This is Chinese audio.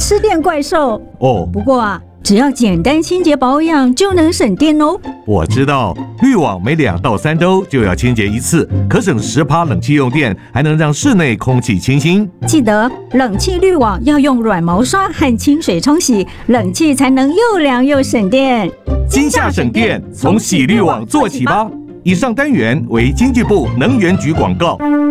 吃电怪兽。 哦， 不过啊，只要简单清洁保养就能省电哦。 我知道，滤网每2到3周就要清洁一次，可省10%冷气用电，还能让室内空气清新。 记得冷气滤网要用软毛刷和清水冲洗，冷气才能又凉又省电。 今夏省电，从洗滤网做起吧。以上单元为经济部能源局广告。